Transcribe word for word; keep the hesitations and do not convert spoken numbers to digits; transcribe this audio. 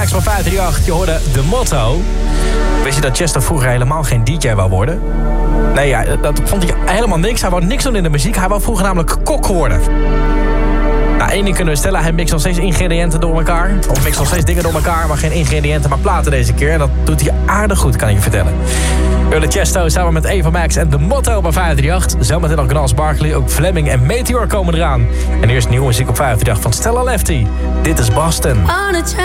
Max van vijf drie acht, je hoorde de motto. Wist je dat Chester vroeger helemaal geen D J wou worden? Nee, ja, dat vond hij helemaal niks. Hij wou niks doen in de muziek. Hij wou vroeger namelijk kok worden. Nou, één ding kunnen we stellen. Hij mixt nog steeds ingrediënten door elkaar. Of mixt nog steeds dingen door elkaar, maar geen ingrediënten, maar platen deze keer. En dat doet hij aardig goed, kan ik je vertellen. Early Chesto samen met Eva Max en de motto bij vijf drie acht. Zometeen nog Gnals Barkley, ook Fleming en Meteor komen eraan. En eerst nieuwe muziek op vijf drie acht van Stella Lefty. Dit is Boston.